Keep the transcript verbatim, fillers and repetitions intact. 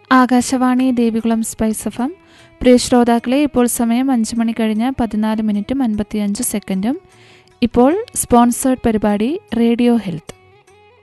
Akashvani Devikulam spice F M. പ്രിയ ശ്രോതാക്കളെ, ഇപ്പോൾ സമയം അഞ്ച് മണി കഴിഞ്ഞ് പതിനാല് മിനിറ്റും അൻപത്തിയഞ്ച് സെക്കൻഡും. ഇപ്പോൾ സ്പോൺസേർഡ് പരിപാടി റേഡിയോ ഹെൽത്ത്.